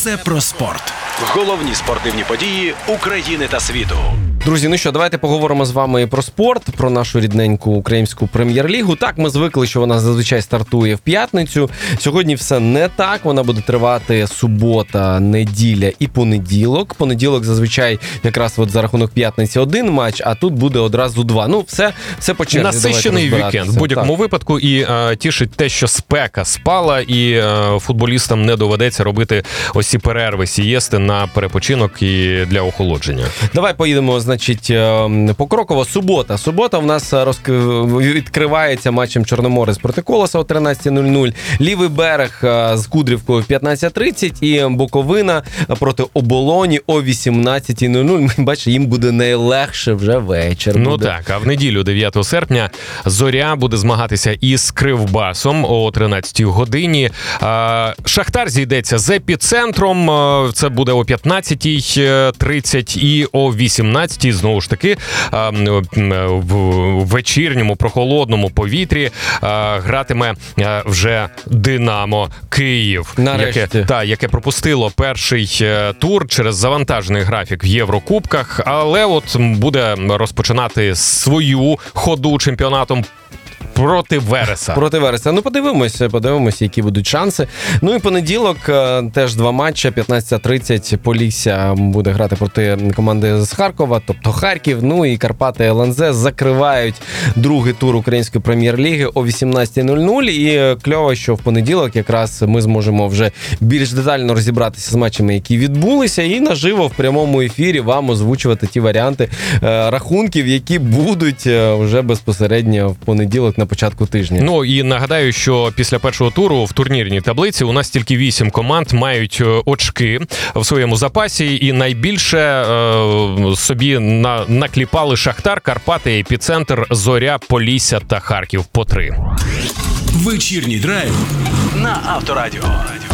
Усе про спорт. Головні спортивні події України та світу. Друзі, ну що, давайте поговоримо з вами про спорт, про нашу рідненьку українську прем'єр-лігу. Так, ми звикли, що вона зазвичай стартує в п'ятницю. Сьогодні все не так, вона буде тривати субота, неділя і понеділок. Понеділок зазвичай якраз от за рахунок п'ятниці один матч, а тут буде одразу два. Ну, все по черзі. Насичений вікенд в будь-якому випадку, і тішить те, що спека спала, і футболістам не доведеться робити ось ці перерви, сієсти на перепочинок і для охолодження. Давай поїдемо, значить, покроково. Субота в нас відкривається матчем Чорноморець проти Колоса о 13:00. Лівий берег з Кудрівкою в 15:30 і Буковина проти Оболоні о 18:00. Бачите, їм буде найлегше вже вечір. Ну так, а в неділю 9 серпня Зоря буде змагатися із Кривбасом о 13:00 годині. Шахтар зійдеться з Епіцентром, це буде о 15:30 і о 18:00, знову ж таки, в вечірньому прохолодному повітрі гратиме вже Динамо Київ, яке пропустило перший тур через завантажений графік в Єврокубках, але от буде розпочинати свою ходу чемпіонатом проти Вереса. Ну, подивимося, які будуть шанси. Ну і понеділок теж два матчі. 15:30 Полісся буде грати проти команди з Харкова, тобто Харків. Ну і Карпати ЛНЗ закривають другий тур Української прем'єр-ліги о 18:00. І кльово, що в понеділок якраз ми зможемо вже більш детально розібратися з матчами, які відбулися, і наживо в прямому ефірі вам озвучувати ті варіанти рахунків, які будуть вже безпосередньо в понеділок на початку тижня. Ну і нагадаю, що після першого туру в турнірній таблиці у нас тільки 8 команд мають очки в своєму запасі, і найбільше собі накліпали Шахтар, Карпати, Епіцентр, Зоря, Полісся та Харків по 3. Вечірній драйв на Авторадіо.